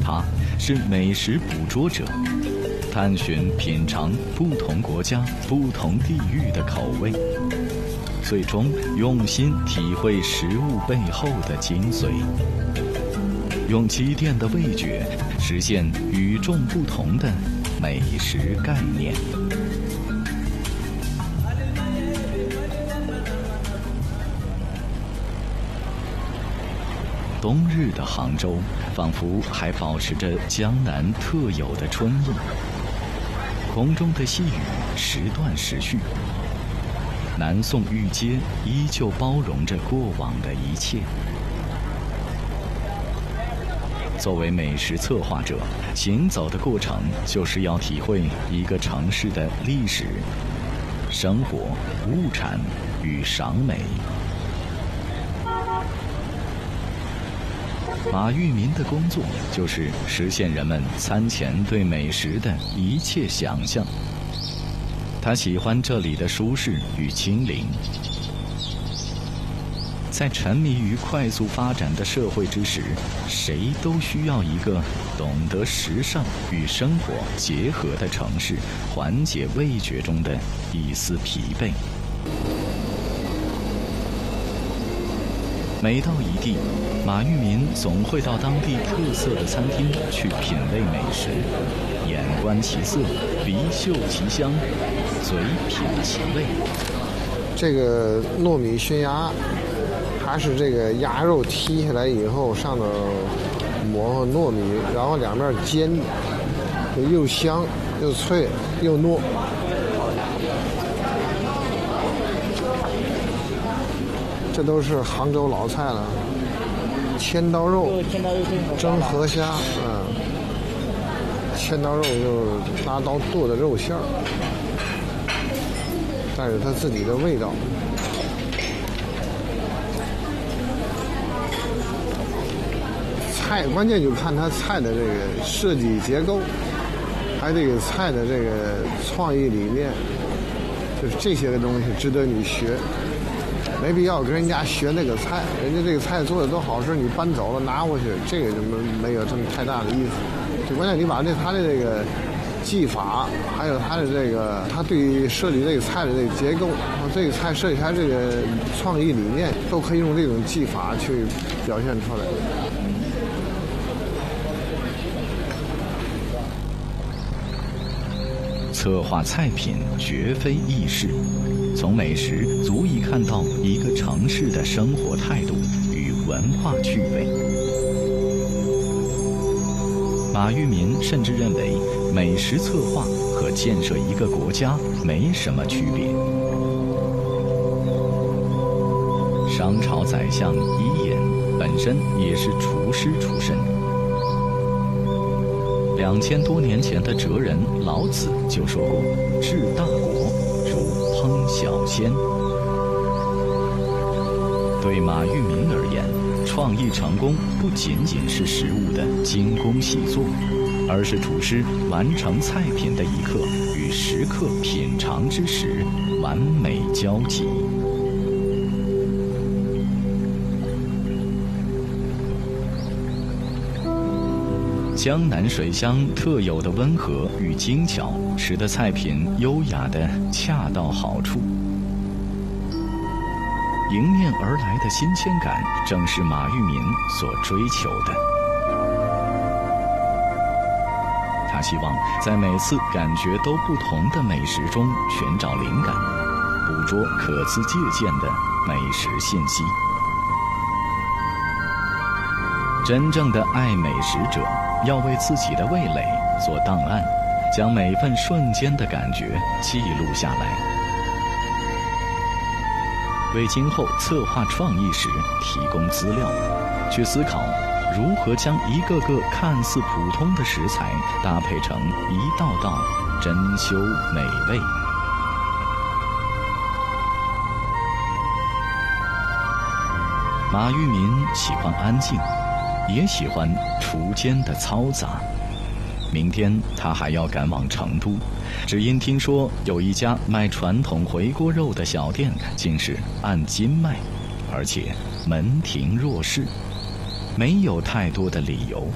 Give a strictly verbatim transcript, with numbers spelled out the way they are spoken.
他是美食捕捉者，探寻品尝不同国家、不同地域的口味，最终用心体会食物背后的精髓，用积淀的味觉实现与众不同的美食概念。冬日的杭州，仿佛还保持着江南特有的春意。空中的细雨时断时续，南宋御街依旧包容着过往的一切。作为美食策划者，行走的过程就是要体会一个城市的历史、生活、物产与赏美。马玉民的工作就是实现人们餐前对美食的一切想象。他喜欢这里的舒适与清灵。在沉迷于快速发展的社会之时，谁都需要一个懂得时尚与生活结合的城市，缓解味觉中的一丝疲惫。每到一地，马玉民总会到当地特色的餐厅去品味美食，眼观其色，鼻嗅其香，嘴品其味。 这个糯米熏鸭，它是这个鸭肉剔下来以后，上头抹糯米，然后两面煎，又香又脆又糯。这都是杭州老菜了，千刀肉、蒸河虾，嗯，千刀肉就是拿刀剁的肉馅儿，带着它自己的味道。菜关键就看它菜的这个设计结构，还有这个菜的这个创意理念，就是这些个东西值得你学。没必要跟人家学那个菜，人家这个菜做的多好吃，你搬走了拿回去，这个就没有这么太大的意思。就关键你把这他的这个技法，还有他的这个他对于设计这个菜的这个结构，这个菜设计出来这个创意理念，都可以用这种技法去表现出来。 策划菜品绝非易事，从美食足以看到一个城市的生活态度与文化趣味。马玉民甚至认为，美食策划和建设一个国家没什么区别。商朝宰相伊尹本身也是厨师出身。两千多年前的哲人老子就说过：“治大国如烹小鲜。”对马玉民而言，创意成功不仅仅是食物的精工细作，而是厨师完成菜品的一刻与食客品尝之时完美交集。江南水乡特有的温和与精巧，使得菜品优雅的恰到好处。迎面而来的新鲜感，正是马玉民所追求的。他希望在每次感觉都不同的美食中寻找灵感，捕捉可资借鉴的美食信息。真正的爱美食者，要为自己的味蕾做档案，将每份瞬间的感觉记录下来，为今后策划创意时提供资料，去思考如何将一个个看似普通的食材搭配成一道道珍馐美味。马玉民喜欢安静，也喜欢厨间的嘈杂。明天他还要赶往成都，只因听说有一家卖传统回锅肉的小店竟是按斤卖，而且门庭若市，没有太多的理由，